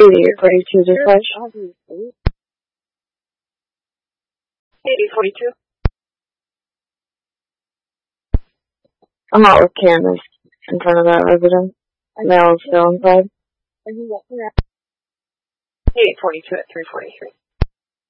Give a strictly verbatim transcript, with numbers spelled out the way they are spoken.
eighty-eight forty-two dispatch. eighty forty-two. I'm out with Candace in front of that residence. Male is still inside. eight forty-two at three forty-three.